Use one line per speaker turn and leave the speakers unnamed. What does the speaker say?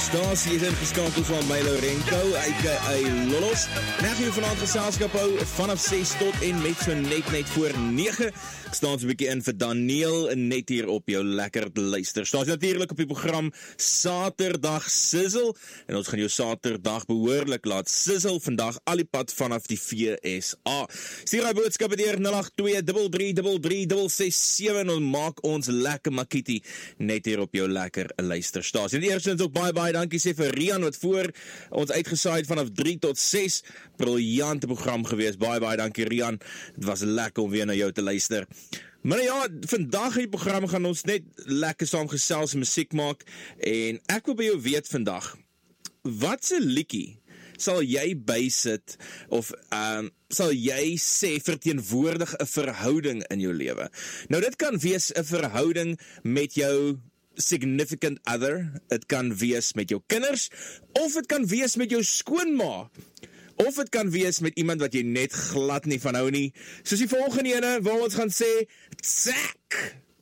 Stasie is ingeskakeld van Milo Renko, a.k.a. Lolos. En ek gaan jou vanaand geselskap hou vanaf 6 tot en met so net voor 9. Ek staan so 'n bietjie in vir Daniel, net hier op jou lekker luister. Staat natuurlik op die program Saterdag Sizzle, en ons gaan jou Saterdag behoorlik laat sizzle vandag al die pad vanaf die VSA. Stuur hy boodskappe deur 082333367 en maak ons lekker makiti net hier op jou lekker luisterstasie. En die eerste is ook baie dankie sê vir Rian wat voor ons uitgesaai het vanaf 3 tot 6. Briljante program gewees. Baie dankie Rian. Het was lekker om weer na jou te luister. Maar ja, vandag in die program gaan ons net lekker saam gesels en musiek maak. En ek wil by jou weet vandag, wat 'n liedjie sal jy bysit of sal jy sê verteenwoordig 'n verhouding in jou lewe? Nou dit kan wees 'n verhouding met jou significant other, het kan wees met jou kinders, of het kan wees met jou skoonma, of het kan wees met iemand wat jy net glad nie van hou nie, soos die volgende ene, waar ons gaan sê, tsak!